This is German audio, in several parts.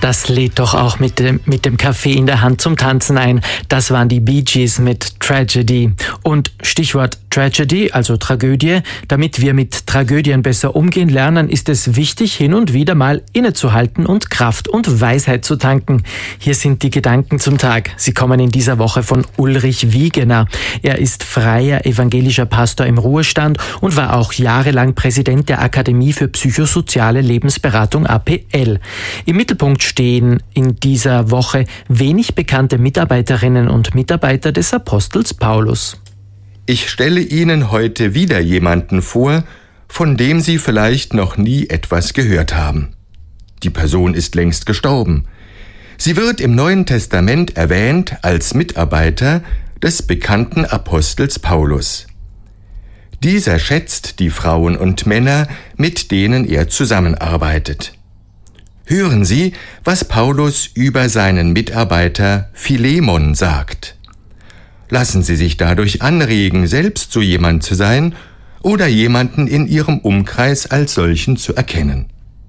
Das lädt doch auch mit dem Kaffee in der Hand zum Tanzen ein. Das waren die Bee Gees mit Tragedy. Und Stichwort Tragedy, also Tragödie. Damit wir mit Tragödien besser umgehen lernen, ist es wichtig, hin und wieder mal innezuhalten und Kraft und Weisheit zu tanken. Hier sind die Gedanken zum Tag. Sie kommen in dieser Woche von Ulrich Wiegener. Er ist freier evangelischer Pastor im Ruhestand und war auch jahrelang Präsident der Akademie für psychosoziale Lebensberatung APL. Im Mittelpunkt stehen in dieser Woche wenig bekannte Mitarbeiterinnen und Mitarbeiter des Apostels Paulus. Ich stelle Ihnen heute wieder jemanden vor, von dem Sie vielleicht noch nie etwas gehört haben. Die Person ist längst gestorben. Sie wird im Neuen Testament erwähnt als Mitarbeiter des bekannten Apostels Paulus. Dieser schätzt die Frauen und Männer, mit denen er zusammenarbeitet. Hören Sie, was Paulus über seinen Mitarbeiter Philemon sagt. Lassen Sie sich dadurch anregen, selbst so jemand zu sein oder jemanden in Ihrem Umkreis als solchen zu erkennen.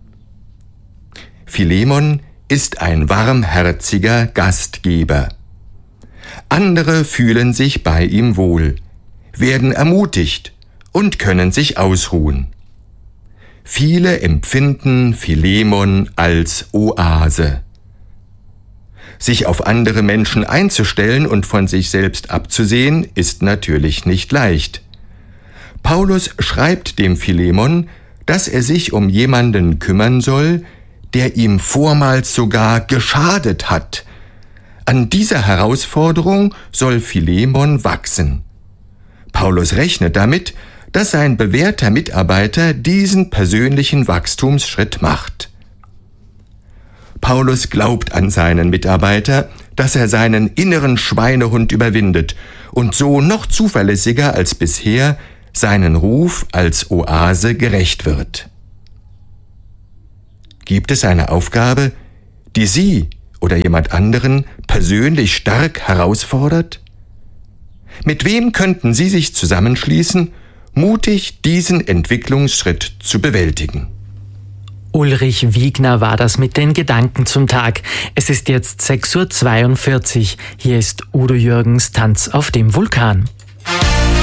Philemon ist ein warmherziger Gastgeber. Andere fühlen sich bei ihm wohl, werden ermutigt und können sich ausruhen. Viele empfinden Philemon als Oase. Sich auf andere Menschen einzustellen und von sich selbst abzusehen, ist natürlich nicht leicht. Paulus schreibt dem Philemon, dass er sich um jemanden kümmern soll, der ihm vormals sogar geschadet hat. An dieser Herausforderung soll Philemon wachsen. Paulus rechnet damit, dass sein bewährter Mitarbeiter diesen persönlichen Wachstumsschritt macht. Paulus glaubt an seinen Mitarbeiter, dass er seinen inneren Schweinehund überwindet und so noch zuverlässiger als bisher seinen Ruf als Oase gerecht wird. Gibt es eine Aufgabe, die Sie oder jemand anderen persönlich stark herausfordert? Mit wem könnten Sie sich zusammenschließen, mutig diesen Entwicklungsschritt zu bewältigen? Ulrich Wiegener war das mit den Gedanken zum Tag. Es ist jetzt 6:42 Uhr. Hier ist Udo Jürgens Tanz auf dem Vulkan.